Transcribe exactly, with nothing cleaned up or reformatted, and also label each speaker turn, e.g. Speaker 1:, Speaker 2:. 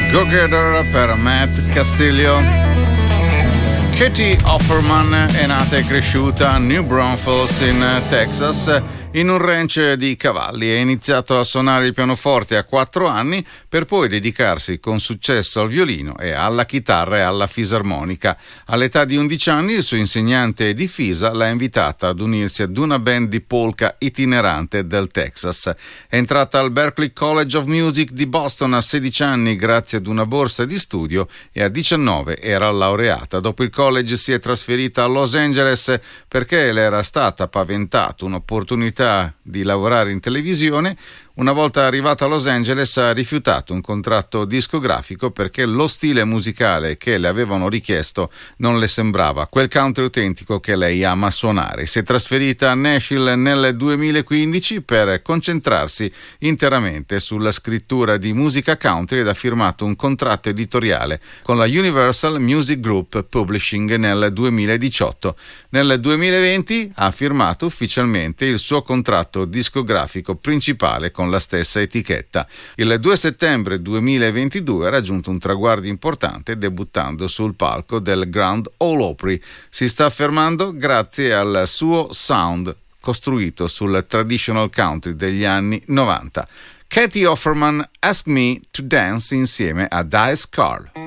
Speaker 1: Go Getter per Matt Castillo. Katie Offerman è nata e cresciuta a New Braunfels in Texas in un ranch di cavalli. Ha iniziato a suonare il pianoforte a quattro anni per poi dedicarsi con successo al violino e alla chitarra e alla fisarmonica. All'età di undici anni il suo insegnante di fisa l'ha invitata ad unirsi ad una band di polka itinerante del Texas. È entrata al Berklee College of Music di Boston a sedici anni grazie ad una borsa di studio e a diciannove era laureata. Dopo il college si è trasferita a Los Angeles perché le era stata paventata un'opportunità di lavorare in televisione. Una volta arrivata a Los Angeles ha rifiutato un contratto discografico perché lo stile musicale che le avevano richiesto non le sembrava quel country autentico che lei ama suonare. Si è trasferita a Nashville nel duemilaquindici per concentrarsi interamente sulla scrittura di musica country ed ha firmato un contratto editoriale con la Universal Music Group Publishing nel duemiladiciotto. Nel duemilaventi ha firmato ufficialmente il suo contratto discografico principale con la stessa etichetta. Il due settembre duemilaventidue ha raggiunto un traguardo importante debuttando sul palco del Grand Ole Opry. Si sta affermando grazie al suo sound costruito sul traditional country degli anni novanta. Katie Offerman, Ask Me to Dance insieme a Dice Carl.